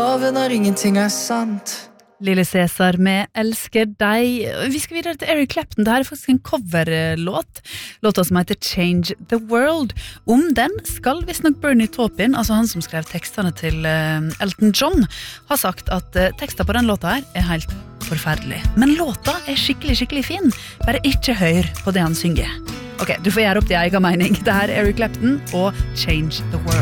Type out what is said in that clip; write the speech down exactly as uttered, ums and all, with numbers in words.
lover når ingenting er sant. Lille Cæsar med Elsker deg. Vi skal videre til Eric Clapton. Dette er faktisk en coverlåt. Låta som heter Change the World. Om den skal visst nok Bernie Taupin, altså han som skrev tekstene til Elton John, har sagt at tekster på den låta her er helt forferdelig. Men låta er skikkelig, skikkelig fin. Bare ikke hør på det han synger. Ok, du får gjøre opp din egen mening. Det her er Eric Clapton og Change the World.